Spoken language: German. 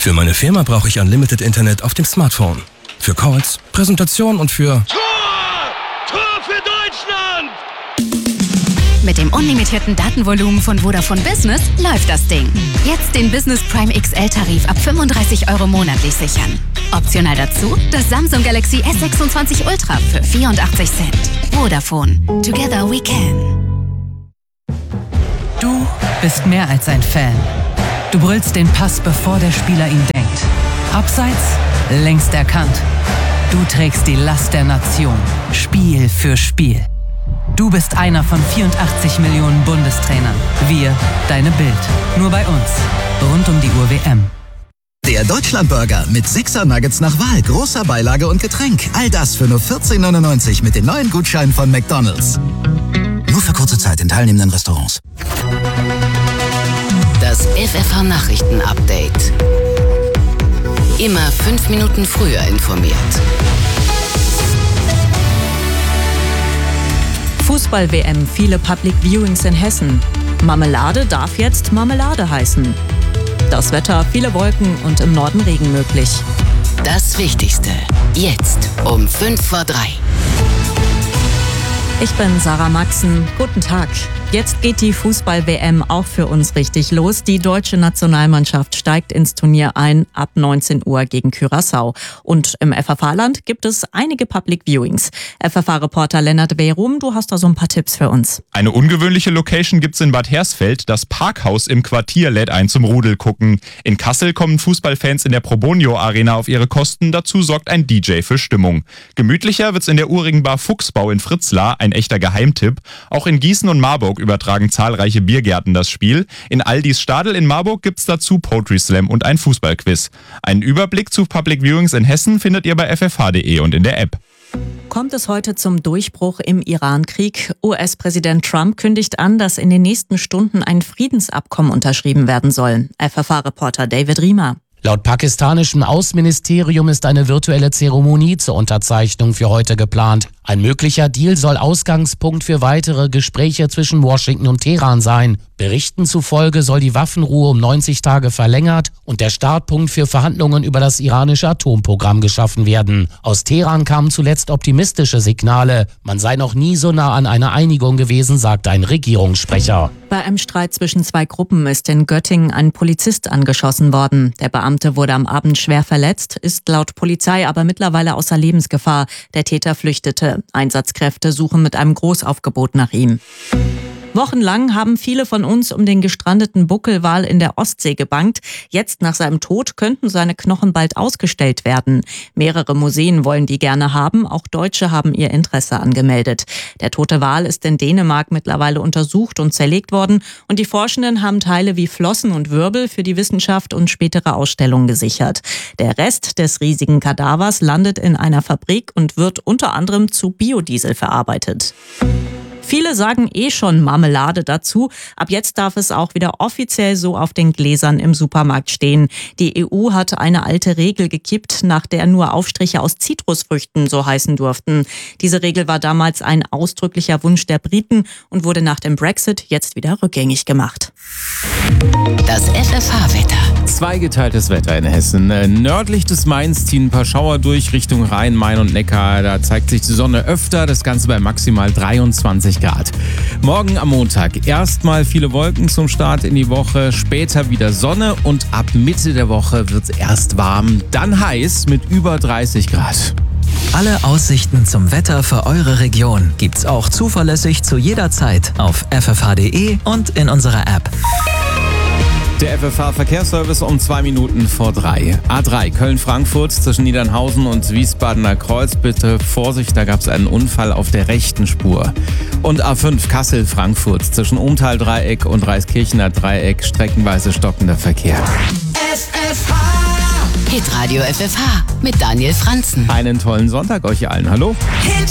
Für meine Firma brauche ich Unlimited Internet auf dem Smartphone. Für Calls, Präsentation und für... Tor für Deutschland! Mit dem unlimitierten Datenvolumen von Vodafone Business läuft das Ding. Jetzt den Business Prime XL-Tarif ab 35 € monatlich sichern. Optional dazu das Samsung Galaxy S26 Ultra für 84 Cent. Vodafone. Together we can. Du bist mehr als ein Fan. Du brüllst den Pass, bevor der Spieler ihn denkt. Abseits, längst erkannt. Du trägst die Last der Nation, Spiel für Spiel. Du bist einer von 84 Millionen Bundestrainern. Wir, deine Bild. Nur bei uns. Rund um die Uhr WM. Der Deutschlandburger mit 6er Nuggets nach Wahl, großer Beilage und Getränk. All das für nur 14,99 mit den neuen Gutscheinen von McDonald's. Nur für kurze Zeit in teilnehmenden Restaurants. Das FFH-Nachrichten-Update. Immer 5 Minuten früher informiert. Fußball-WM, viele Public Viewings in Hessen. Marmelade darf jetzt Marmelade heißen. Das Wetter, viele Wolken und im Norden Regen möglich. Das Wichtigste, jetzt um 2:55. Ich bin Sarah Maxen. Guten Tag. Jetzt geht die Fußball-WM auch für uns richtig los. Die deutsche Nationalmannschaft steigt ins Turnier ein ab 19 Uhr gegen Curaçao. Und im FFH-Land gibt es einige Public Viewings. FFH-Reporter Lennart Behrum, du hast da so ein paar Tipps für uns. Eine ungewöhnliche Location gibt's in Bad Hersfeld. Das Parkhaus im Quartier lädt ein zum Rudelgucken. In Kassel kommen Fußballfans in der Probonio Arena auf ihre Kosten. Dazu sorgt ein DJ für Stimmung. Gemütlicher wird's in der urigen Bar Fuchsbau in Fritzlar, ein echter Geheimtipp. Auch in Gießen und Marburg übertragen zahlreiche Biergärten das Spiel. In Aldis Stadel in Marburg gibt's dazu Poetry Slam und ein Fußballquiz. Einen Überblick zu Public Viewings in Hessen findet ihr bei ffh.de und in der App. Kommt es heute zum Durchbruch im Iran-Krieg? US-Präsident Trump kündigt an, dass in den nächsten Stunden ein Friedensabkommen unterschrieben werden soll. FFH-Reporter David Riemer. Laut pakistanischem Außenministerium ist eine virtuelle Zeremonie zur Unterzeichnung für heute geplant. Ein möglicher Deal soll Ausgangspunkt für weitere Gespräche zwischen Washington und Teheran sein. Berichten zufolge soll die Waffenruhe um 90 Tage verlängert und der Startpunkt für Verhandlungen über das iranische Atomprogramm geschaffen werden. Aus Teheran kamen zuletzt optimistische Signale. Man sei noch nie so nah an einer Einigung gewesen, sagt ein Regierungssprecher. Bei einem Streit zwischen zwei Gruppen ist in Göttingen ein Polizist angeschossen worden. Der Beamte wurde am Abend schwer verletzt, ist laut Polizei aber mittlerweile außer Lebensgefahr. Der Täter flüchtete. Einsatzkräfte suchen mit einem Großaufgebot nach ihm. Wochenlang haben viele von uns um den gestrandeten Buckelwal in der Ostsee gebangt. Jetzt nach seinem Tod könnten seine Knochen bald ausgestellt werden. Mehrere Museen wollen die gerne haben. Auch Deutsche haben ihr Interesse angemeldet. Der tote Wal ist in Dänemark mittlerweile untersucht und zerlegt worden. Und die Forschenden haben Teile wie Flossen und Wirbel für die Wissenschaft und spätere Ausstellungen gesichert. Der Rest des riesigen Kadavers landet in einer Fabrik und wird unter anderem zu Biodiesel verarbeitet. Viele sagen schon Marmelade dazu. Ab jetzt darf es auch wieder offiziell so auf den Gläsern im Supermarkt stehen. Die EU hat eine alte Regel gekippt, nach der nur Aufstriche aus Zitrusfrüchten so heißen durften. Diese Regel war damals ein ausdrücklicher Wunsch der Briten und wurde nach dem Brexit jetzt wieder rückgängig gemacht. Das FFH-Wetter. Zweigeteiltes Wetter in Hessen. Nördlich des Mains ziehen ein paar Schauer durch Richtung Rhein, Main und Neckar. Da zeigt sich die Sonne öfter, das Ganze bei maximal 23 Grad. Morgen am Montag erstmal viele Wolken zum Start in die Woche, später wieder Sonne und ab Mitte der Woche wird es erst warm, dann heiß mit über 30 Grad. Alle Aussichten zum Wetter für eure Region gibt's auch zuverlässig zu jeder Zeit auf ffh.de und in unserer App. Der FFH-Verkehrsservice um 2 Minuten vor 3. A3 Köln-Frankfurt zwischen Niedernhausen und Wiesbadener Kreuz. Bitte Vorsicht, da gab es einen Unfall auf der rechten Spur. Und A5 Kassel-Frankfurt zwischen Umtal-Dreieck und Reiskirchener Dreieck. Streckenweise stockender Verkehr. FFH Hitradio FFH mit Daniel Franzen. Einen tollen Sonntag euch allen. Hallo. Hit